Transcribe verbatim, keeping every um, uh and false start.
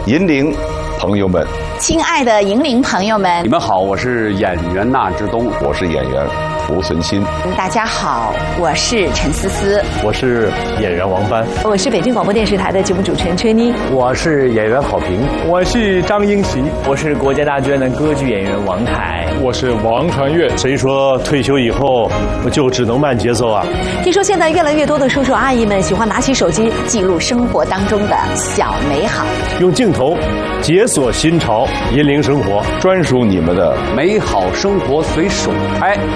引领朋友们， 亲爱的引领朋友们， 你们好，我是演员纳之东， 我是演员胡存新。 大家好，我是陈思思， 我是演员王帆， 我是北京广播电视台的节目主持人崔妮， 我是演员郝平， 我是张英奇， 我是国家大剧院的歌剧演员王凯， 我是王传岳。 谁说退休以后我就只能慢节奏啊？ 听说现在越来越多的叔叔阿姨们喜欢拿起手机记录生活当中的小美好， 用镜头解锁新潮，引领生活， 专属你们的美好生活随手拍。